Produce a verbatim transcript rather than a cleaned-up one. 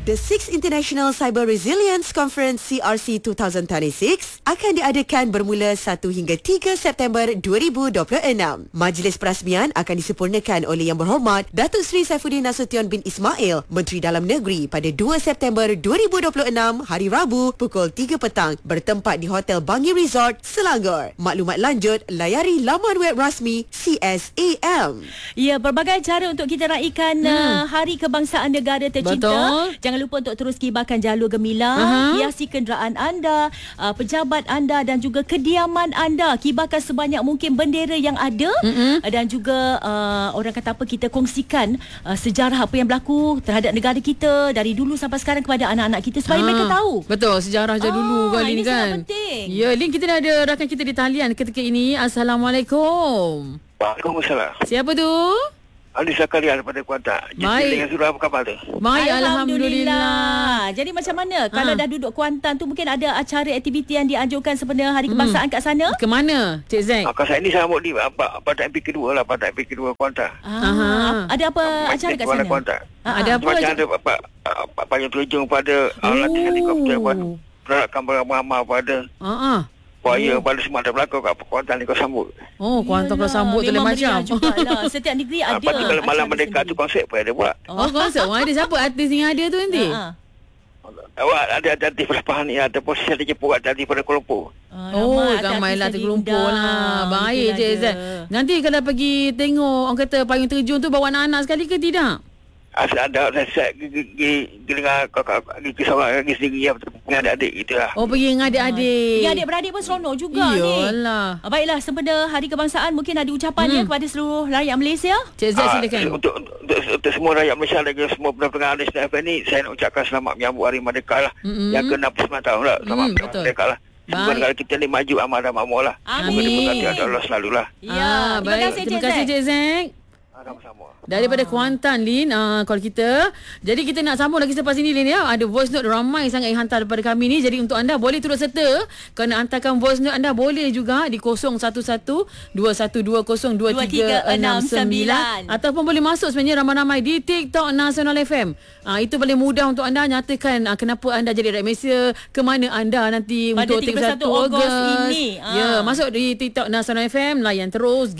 The Sixth International Cyber Resilience Conference C R C dua ribu dua puluh enam akan diadakan bermula satu hingga tiga September dua ribu dua puluh enam. Majlis perasmian akan disempurnakan oleh Yang Berhormat Datuk Seri Saifuddin Nasution bin Ismail, Menteri Dalam Negeri, pada dua September dua ribu dua puluh enam, hari Rabu, pukul tiga petang, bertempat di Hotel Bangi Resort, Selangor. Maklumat lanjut, layari laman web rasmi C S A M. Ya, berbagai cara untuk kita raikan hmm. uh, Hari Kebangsaan Negara tercinta. Betul. Jangan lupa untuk terus kibarkan jalur gemilang, uh-huh. hiasi kenderaan anda, uh, pejabat anda dan juga kediaman anda. Kibarkan sebanyak mungkin bendera yang ada, uh-huh. dan juga uh, orang kata apa, kita kongsikan uh, sejarah apa yang berlaku terhadap negara kita dari dulu sampai sekarang kepada anak-anak kita supaya ha. mereka tahu. Betul, sejarah je ah, dulu kali ni kan. Ini penting. Ya, Lin, kita dah ada rakan kita di talian ketika ini. Assalamualaikum. Waalaikumsalam. Siapa tu? Ali Zakaria daripada Kuantan. Baik. Dengan surah apa khabar tu? Baik, Alhamdulillah. Alhamdulillah. Jadi macam mana? Ha. Kalau dah duduk Kuantan tu, mungkin ada acara aktiviti yang dianjurkan sebenarnya Hari Kebangsaan hmm. kat sana? Ke mana, Cik Zack? Maka saya ni sambut di apa pada M P kedua lah, pada M P kedua Kuantan. Ah, ada apa apa acara kat sana? Kuantan. Ha, ada apa? Macam ada apa apa payung terjun pada oh. latihan helikopter, pergerakan beramai-ramai pada. Ha ah. Buaya pada semua ada berlaku kat Kuantan ni kau sambut. Oh, Kuantan kau sambut tu lain macam. Lah. Setiap negeri ada. Lepas tu kalau malam merdeka tu konsep pun ada buat. Oh, konsep. Wah, ada siapa artis yang ada tu nanti? Ha. Awak ada ada artis Pahang ni, ada posisi ada Jepun, ada artis pada Kuala Lumpur. Oh, ramailah di Kuala Lumpur lah. Baik je, Zat. Nanti kalau pergi tengok orang kata payung terjun tu bawa anak-anak sekali ke tidak? Asal ada saya pergi dengan kakak pergi seorang pergi sendiri dengan adik-adik gitulah. Oh, pergi dengan adik-adik. Ya, adik-beradik pun seronok juga ni. Iyalah. Baiklah, sempena Hari Kebangsaan mungkin ada ucapan hmm. ya kepada seluruh rakyat Malaysia. Cik Zat, silakan. Untuk, untuk, untuk semua rakyat Malaysia dan semua pendengar Nasional F M ni, saya nak ucapkan selamat menyambut Hari Merdeka lah. Mm-hmm. Yang ke enam puluh sembilan tahun lah. Selamat mm, Merdeka lah. Semoga negara kita ni maju aman dan makmur lah. Semoga diberkati oleh Allah selalulah. Ya, ah, terima baik. kasih, terima kasih Cik Zack. Sama-sama. Daripada Kuantan, Lin, uh, call kita. Jadi kita nak sambung lagi selepas ini, Lin, ya. Ada voice note ramai sangat yang hantar daripada kami ni. Jadi untuk anda boleh turut serta. Kalau nak hantarkan voice note anda boleh juga di kosong satu satu dua satu dua kosong dua tiga enam sembilan ataupun boleh masuk sebenarnya ramai-ramai di TikTok Nasional F M. Uh, itu paling mudah untuk anda nyatakan uh, kenapa anda jadi rakyat Malaysia, ke mana anda nanti pada untuk tiga puluh satu Ogos ini. Uh. Ya, masuk di TikTok Nasional F M, layan terus